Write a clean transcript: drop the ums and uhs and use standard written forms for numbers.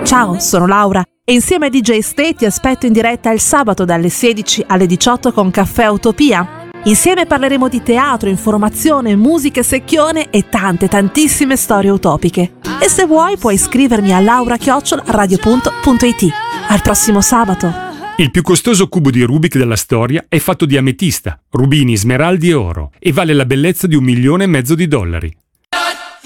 Ciao, sono Laura e insieme a DJ Stay ti aspetto in diretta il sabato dalle 16 alle 18 con Caffè Utopia. Insieme parleremo di teatro, informazione, musica, secchione e tantissime storie utopiche. E se vuoi puoi scrivermi a laura@radio.it. Al prossimo sabato! Il più costoso cubo di Rubik della storia è fatto di ametista, rubini, smeraldi e oro e vale la bellezza di $1,5 milioni.